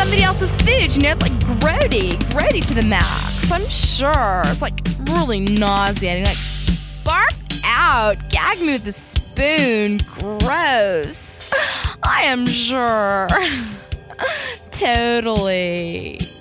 somebody else's food. You know, it's like grody to the max. I'm sure. It's like really nauseating. Like, barf out. Gag me with the spoon. Gross. I am sure. Totally.